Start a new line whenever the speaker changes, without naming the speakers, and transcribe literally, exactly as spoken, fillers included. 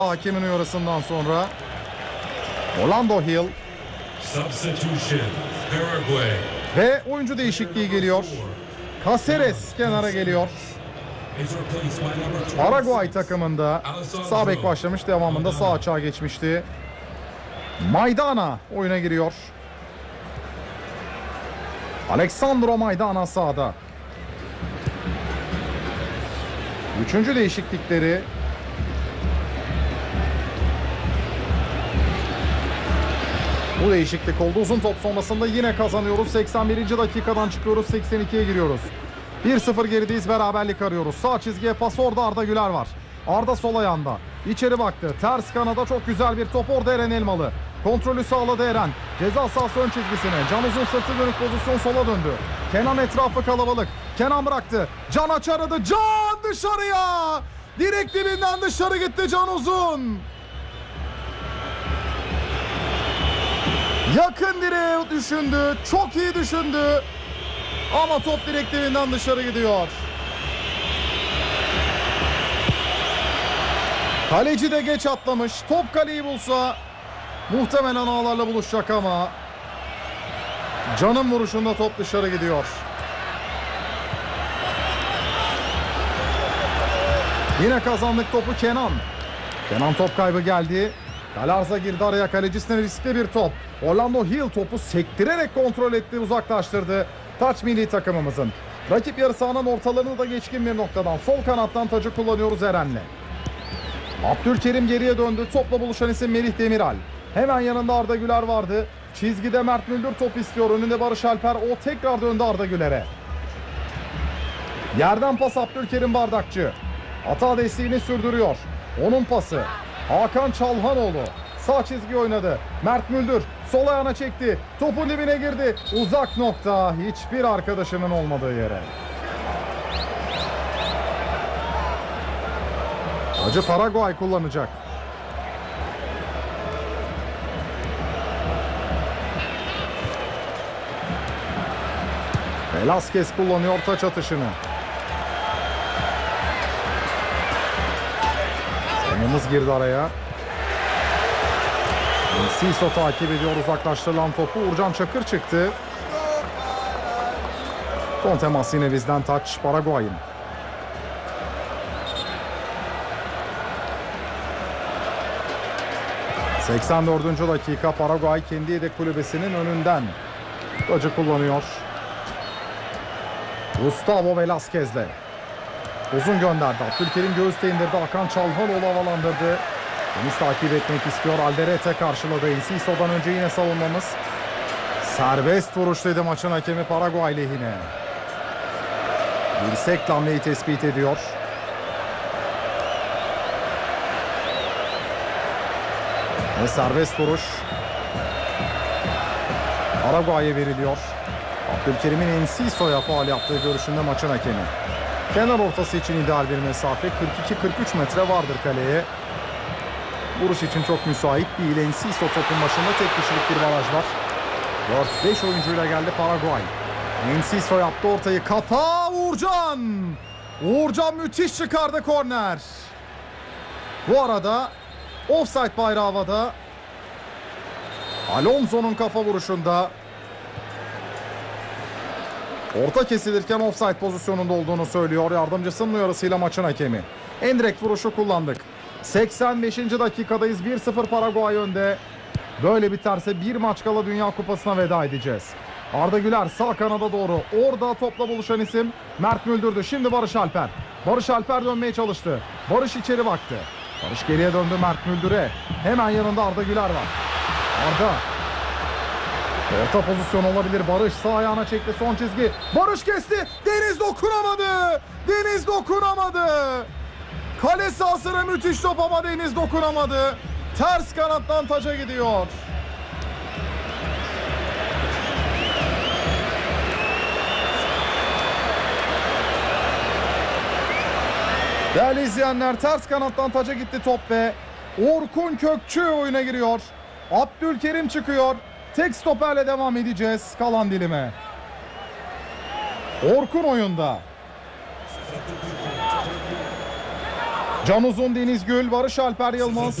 Hakemin uyarısından sonra Orlando Hill ve oyuncu değişikliği geliyor. Caceres kenara geliyor. Paraguay takımında sağ bek başlamış, devamında sağ açığa geçmişti. Maidana oyuna giriyor. Alexandro Maidana sağda. Üçüncü değişiklikleri bu değişiklik oldu. Uzun top sonrasında yine kazanıyoruz. seksen birinci dakikadan çıkıyoruz. seksen ikiye giriyoruz. bir sıfır gerideyiz. Beraberlik arıyoruz. Sağ çizgiye pas, orada Arda Güler var. Arda sol ayağında. İçeri baktı. Ters kanada çok güzel bir top. Orada Eren Elmalı. Kontrolü sağladı Eren. Ceza sahası ön çizgisine. Can Uzun sırtı dönük pozisyon, sola döndü. Kenan etrafı kalabalık. Kenan bıraktı. Can aç aradı. Can dışarıya. Direkt dibinden dışarı gitti Can Uzun. Yakın direğe düşündü. Çok iyi düşündü. Ama top direkt dibinden dışarı gidiyor. Kaleci de geç atlamış. Top kaleyi bulsa muhtemelen ağlarla buluşacak ama Can'ın vuruşunda top dışarı gidiyor. Yine kazandık topu Kenan. Kenan top kaybı geldi. Galarza girdi araya, kalecisine riskli bir top. Orlando Hill topu sektirerek kontrol etti, uzaklaştırdı. Taç milli takımımızın. Rakip yarı sahanın ortalarını da geçkin bir noktadan sol kanattan tacı kullanıyoruz Eren'le. Abdülkerim geriye döndü. Topla buluşan isim Melih Demiral. Hemen yanında Arda Güler vardı. Çizgide Mert Müldür top istiyor. Önünde Barış Alper. O tekrar döndü Arda Güler'e. Yerden pas Abdülkerim Bardakçı. Hata desteğini sürdürüyor. Onun pası. Hakan Çalhanoğlu. Sağ çizgi oynadı. Mert Müldür sol ayağına çekti. Topun dibine girdi. Uzak nokta. Hiçbir arkadaşının olmadığı yere. Acı Paraguay kullanacak. Velasquez kullanıyor taç atışını. Sonumuz girdi araya. Siso takip ediyor uzaklaştırılan topu. Uğurcan Çakır çıktı. Son temas yine bizden, taç Paraguay'ın. seksen dördüncü dakika, Paraguay kendi yedek kulübesinin önünden tacı kullanıyor. Gustavo Velasquez'le. Uzun gönderdi. Abdülkerim göğüste indirdi. Hakan Çalhanoğlu havalandırdı. Deniz takip etmek istiyor. Alderete karşıladı. Enciso'dan önce yine savunmamız. Serbest vuruş dedi maçın hakemi Paraguay lehine. Dirsek hamleyi tespit ediyor. Ve serbest vuruş Paraguay'a veriliyor. Abdülkerim'in Enciso'ya faul yaptığı görüşünde maçın hakemi. Kenar ortası için ideal bir mesafe. kırk iki kırk üç metre vardır kaleye. Vuruş için çok müsait değil. Enciso topun başında, tek kişilik bir baraj var. dört beş oyuncuyla geldi Paraguay. Enciso yaptı ortayı. Kafa Uğurcan. Uğurcan müthiş çıkardı korner. Bu arada offside bayrağı havada. Alonso'nun kafa vuruşunda. Orta kesilirken offside pozisyonunda olduğunu söylüyor yardımcısının uyarısıyla maçın hakemi. En direkt vuruşu kullandık. seksen beşinci dakikadayız. bir sıfır Paraguay önde. Böyle biterse bir maç kala Dünya Kupası'na veda edeceğiz. Arda Güler sağ kanada doğru. Orada topla buluşan isim Mert Müldür'dü. Şimdi Barış Alper. Barış Alper dönmeye çalıştı. Barış içeri baktı. Barış geriye döndü Mert Müldür'e. Hemen yanında Arda Güler var. Arda. Orta pozisyon olabilir. Barış sağ ayağına çekti. Son çizgi. Barış kesti. Deniz dokunamadı. Deniz dokunamadı. Kale sahasına müthiş top ama Deniz dokunamadı. Ters kanattan taca gidiyor. Değerli izleyenler, ters kanattan taca gitti top ve Orkun Kökçü oyuna giriyor. Abdülkerim çıkıyor. Tek stoperle devam edeceğiz kalan dilime. Orkun oyunda. Can Uzun, Deniz Gül, Barış Alper Yılmaz.